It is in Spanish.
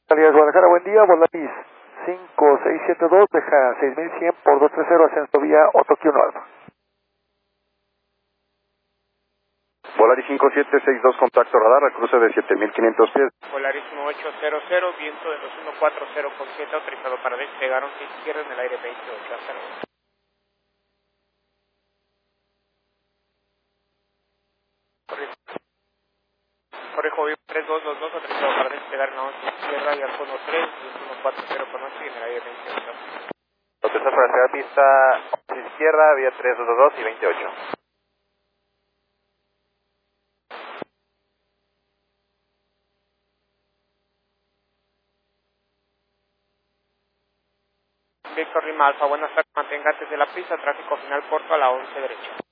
Alias Guadalajara, buen día, Volaris 5672, deja 6100 por 230, ascenso vía Otokio Alfa. Volaris 5762, contacto radar, al cruce de 7500 pies. Volaris 1800, viento de 2140 con 7, autorizado para despegar 11 izquierda en el aire 28, hasta luego. Correjo 3222, autorizado para despegar en la 11 izquierda y al fondo 3, 2140 con 8 y en el aire 28. Autorizado para despegar pista 11 izquierda, vía 3222 y 28. Víctor Lima Alfa, buenas tardes, mantenga antes de la pista, tráfico final corto a la 11 derecha.